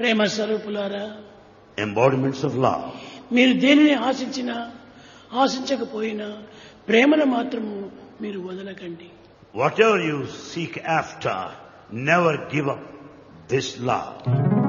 ప్రేమ స్వరూపులారా, embodiments of love. మీరు దేనిని ఆశించినా ఆశించకపోయినా ప్రేమను మాత్రము మీరు వదలకండి. Whatever you seek after, never give up this love.